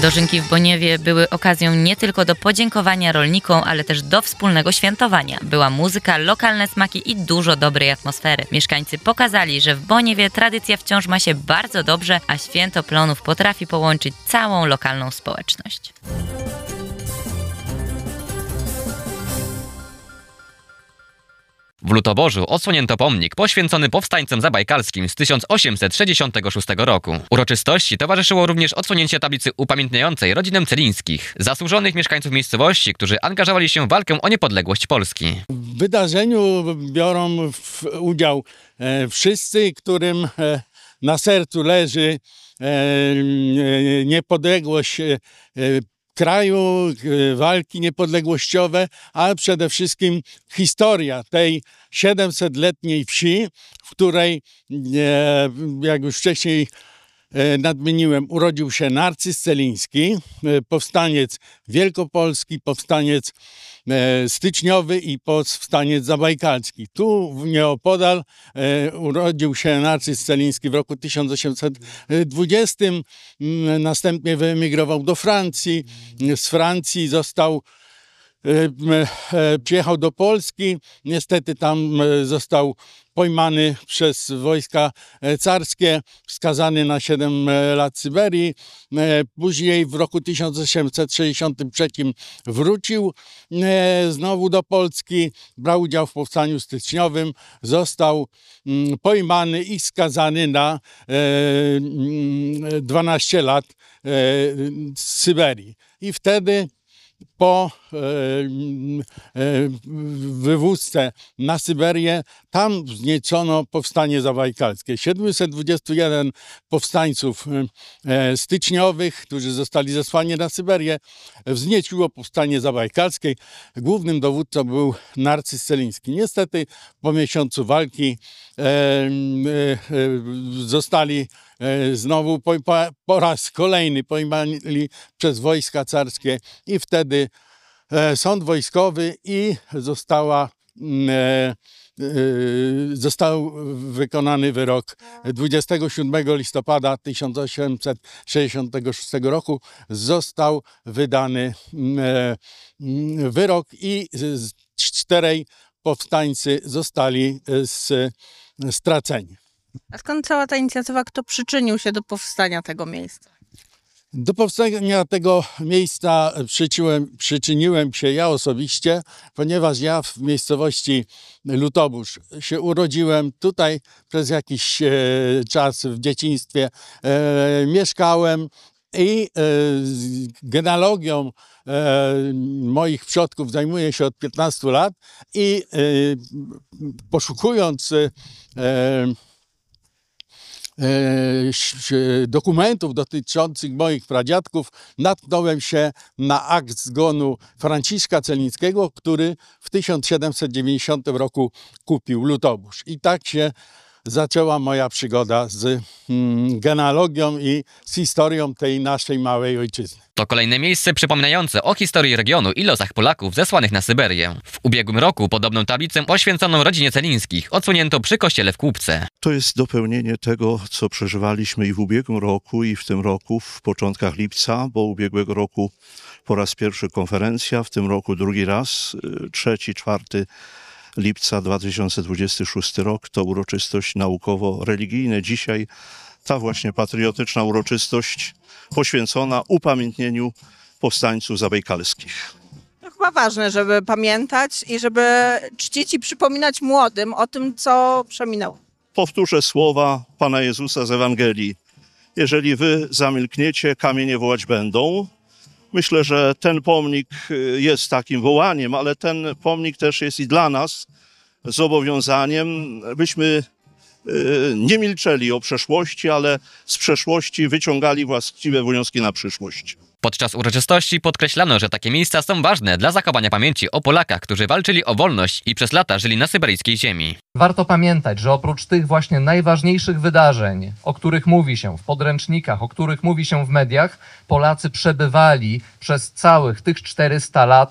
Dożynki w Boniewie były okazją nie tylko do podziękowania rolnikom, ale też do wspólnego świętowania. Była muzyka, lokalne smaki i dużo dobrej atmosfery. Mieszkańcy pokazali, że w Boniewie tradycja wciąż ma się bardzo dobrze, a święto plonów potrafi połączyć całą lokalną społeczność. W Lutoborzu odsłonięto pomnik poświęcony powstańcom zabajkalskim z 1866 roku. Uroczystości towarzyszyło również odsłonięcie tablicy upamiętniającej rodzinę Celińskich, zasłużonych mieszkańców miejscowości, którzy angażowali się w walkę o niepodległość Polski. W wydarzeniu biorą udział wszyscy, którym na sercu leży niepodległość kraju, walki niepodległościowe, ale przede wszystkim historia tej 700-letniej wsi, w której, jak już wcześniej nadmieniłem, urodził się Narcyz Celiński, powstaniec wielkopolski, powstaniec styczniowy i powstaniec zabajkalski. Tu nieopodal urodził się Narcyz Celiński w roku 1820. Następnie wyemigrował do Francji. Z Francji przyjechał do Polski. Niestety tam został pojmany przez wojska carskie, skazany na 7 lat Syberii. Później w roku 1863 wrócił znowu do Polski, brał udział w powstaniu styczniowym, został pojmany i skazany na 12 lat z Syberii. I wtedy po wywózce na Syberię, tam wzniecono powstanie zabajkalskie. 721 powstańców styczniowych, którzy zostali zesłani na Syberię, wznieciło powstanie zabajkalskie. Głównym dowódcą był Narcyz Celiński. Niestety po miesiącu walki zostali znowu po raz kolejny pojmani przez wojska carskie i wtedy sąd wojskowy i został wykonany wyrok 27 listopada 1866 roku. Został wydany wyrok i 4 powstańcy zostali straceni. A skąd cała ta inicjatywa? Kto przyczynił się do powstania tego miejsca? Do powstania tego miejsca przyczyniłem się ja osobiście, ponieważ ja w miejscowości Lutobórz się urodziłem. Tutaj przez jakiś czas w dzieciństwie mieszkałem i genealogią moich przodków zajmuję się od 15 lat i poszukując dokumentów dotyczących moich pradziadków, natknąłem się na akt zgonu Franciszka Celińskiego, który w 1790 roku kupił Lutobórz. I tak się zaczęła moja przygoda z genealogią i z historią tej naszej małej ojczyzny. To kolejne miejsce przypominające o historii regionu i losach Polaków zesłanych na Syberię. W ubiegłym roku podobną tablicę poświęconą rodzinie Celińskich odsłonięto przy kościele w Kłubce. To jest dopełnienie tego, co przeżywaliśmy i w ubiegłym roku, i w tym roku, w początkach lipca, bo ubiegłego roku po raz pierwszy konferencja, w tym roku drugi raz, 3-4 lipca 2026 rok to uroczystość naukowo-religijna. Dzisiaj ta właśnie patriotyczna uroczystość poświęcona upamiętnieniu powstańców zabajkalskich. To chyba ważne, żeby pamiętać i żeby czcić i przypominać młodym o tym, co przeminęło. Powtórzę słowa Pana Jezusa z Ewangelii. Jeżeli wy zamilkniecie, kamienie wołać będą. Myślę, że ten pomnik jest takim wołaniem, ale ten pomnik też jest i dla nas zobowiązaniem, byśmy nie milczeli o przeszłości, ale z przeszłości wyciągali właściwe wnioski na przyszłość. Podczas uroczystości podkreślano, że takie miejsca są ważne dla zachowania pamięci o Polakach, którzy walczyli o wolność i przez lata żyli na syberyjskiej ziemi. Warto pamiętać, że oprócz tych właśnie najważniejszych wydarzeń, o których mówi się w podręcznikach, o których mówi się w mediach, Polacy przebywali przez całych tych 400 lat